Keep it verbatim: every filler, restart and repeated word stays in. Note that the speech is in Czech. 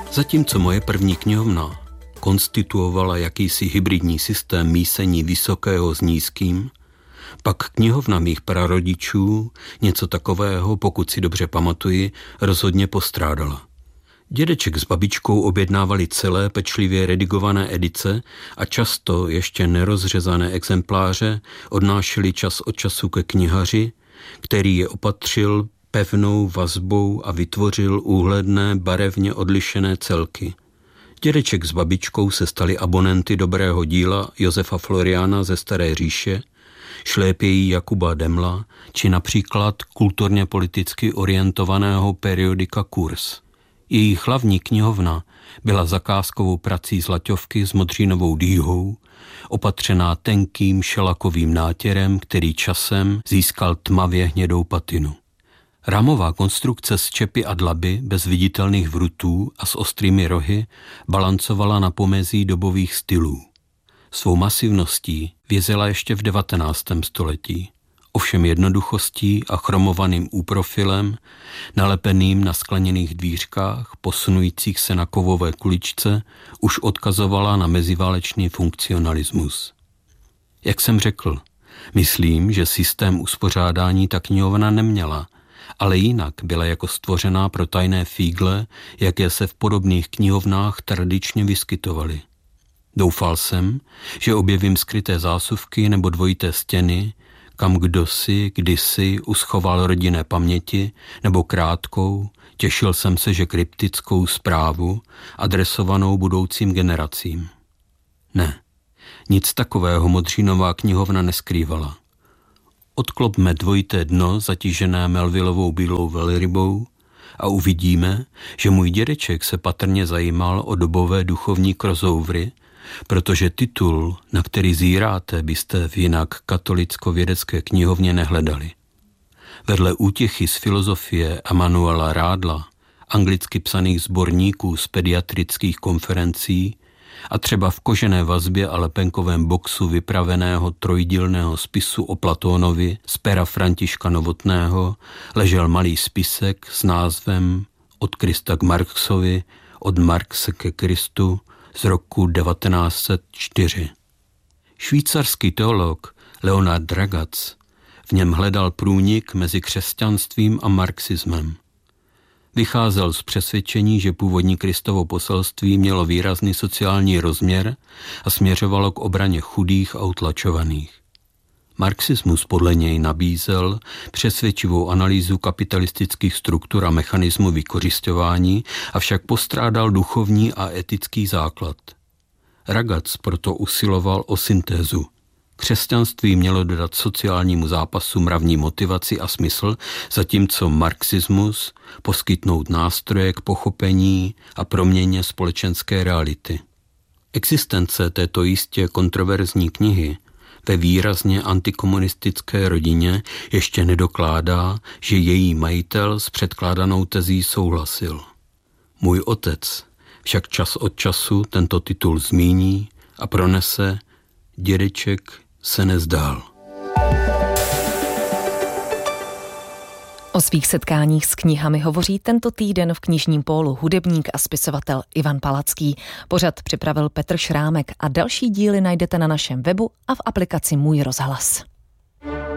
Zatímco moje první knihovna konstituovala jakýsi hybridní systém mísení vysokého s nízkým, pak knihovna mých prarodičů něco takového, pokud si dobře pamatuji, rozhodně postrádala. Dědeček s babičkou objednávali celé pečlivě redigované edice a často ještě nerozřezané exempláře odnášeli čas od času ke knihaři, který je opatřil pevnou vazbou a vytvořil úhledné, barevně odlišené celky. Dědeček s babičkou se stali abonenty dobrého díla Josefa Floriana ze Staré říše, šlépějí Jakuba Demla či například kulturně politicky orientovaného periodika Kurs. Jejich hlavní knihovna byla zakázkovou prací z laťovky s modřínovou dýhou, opatřená tenkým šelakovým nátěrem, který časem získal tmavě hnědou patinu. Rámová konstrukce z čepy a dlaby bez viditelných vrutů a s ostrými rohy balancovala na pomezí dobových stylů. Svou masivností vězela ještě v devatenáctém století. Ovšem jednoduchostí a chromovaným úprofilem, nalepeným na skleněných dvířkách, posunujících se na kovové kuličce, už odkazovala na meziválečný funkcionalismus. Jak jsem řekl, myslím, že systém uspořádání ta knihovna neměla, ale jinak byla jako stvořená pro tajné fígle, jaké se v podobných knihovnách tradičně vyskytovaly. Doufal jsem, že objevím skryté zásuvky nebo dvojité stěny, kam kdosi, kdysi uschoval rodinné paměti, nebo krátkou, těšil jsem se, že kryptickou zprávu, adresovanou budoucím generacím. Ne, nic takového Modřínová knihovna neskrývala. Odklopme dvojité dno zatížené Melvillovou bílou velrybou a uvidíme, že můj dědeček se patrně zajímal o dobové duchovní krozouvry, protože titul, na který zíráte, byste v jinak katolicko-vědecké knihovně nehledali. Vedle útěchy z filozofie Emanuela Rádla, anglicky psaných sborníků z pediatrických konferencí a třeba v kožené vazbě a lepenkovém boxu vypraveného trojdílného spisu o Platónovi z pera Františka Novotného ležel malý spisek s názvem Od Krista k Marxovi, od Marxe ke Kristu z roku devatenáct set čtyři. Švýcarský teolog Leonard Ragaz v něm hledal průnik mezi křesťanstvím a marxismem. Vycházel z přesvědčení, že původní Kristovo poselství mělo výrazný sociální rozměr a směřovalo k obraně chudých a utlačovaných. Marxismus podle něj nabízel přesvědčivou analýzu kapitalistických struktur a mechanismů vykořisťování, avšak postrádal duchovní a etický základ. Ragaz proto usiloval o syntézu. Křesťanství mělo dodat sociálnímu zápasu mravní motivaci a smysl, zatímco marxismus poskytnout nástroje k pochopení a proměně společenské reality. Existence této jistě kontroverzní knihy ve výrazně antikomunistické rodině ještě nedokládá, že její majitel s předkládanou tezí souhlasil. Můj otec však čas od času tento titul zmíní a pronese Dědeček se nezdál. O svých setkáních s knihami hovoří tento týden v knižním pólu hudebník a spisovatel Ivan Palacký. Pořad připravil Petr Šrámek a další díly najdete na našem webu a v aplikaci Můj rozhlas.